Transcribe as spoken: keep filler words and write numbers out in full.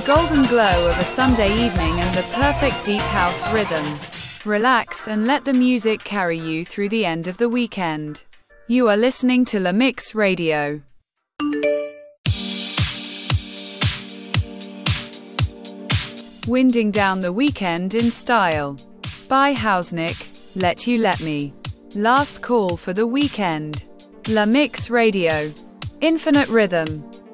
golden glow of a Sunday evening and the perfect deep house rhythm. Relax and let the music carry you through the end of the weekend. You are listening to La Mix Radio. Winding down the weekend in style. By Hausnick, Let You Let Me. Last call for the weekend. La Mix Radio. Infinite rhythm.